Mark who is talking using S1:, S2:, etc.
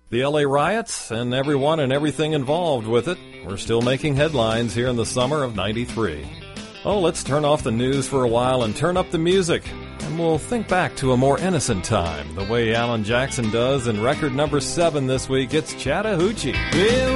S1: The LA riots and everyone and everything involved with it were still making headlines here in the summer of '93. Oh, let's turn off the news for a while and turn up the music. And we'll think back to a more innocent time, the way Alan Jackson does in record number 7 this week. It's Chattahoochee.
S2: Well,